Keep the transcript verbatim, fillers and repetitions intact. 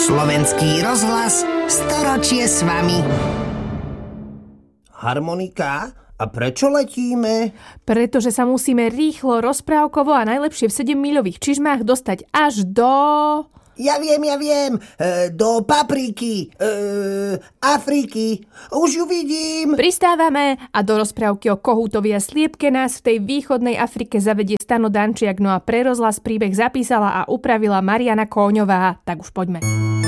Slovenský rozhlas, storočie s vami. Harmonika? A prečo letíme? Pretože sa musíme rýchlo, rozprávkovo a najlepšie v sedemmiľových čižmách dostať až do... Ja viem, ja viem. E, do papriky. E, Afriky. Už ju vidím. Pristávame a do rozprávky o kohútovi a sliepke nás v tej východnej Afrike zavedie Stano Dančiak. No a pre rozhlas príbeh zapísala a upravila Mariana Kóňová. Tak už poďme.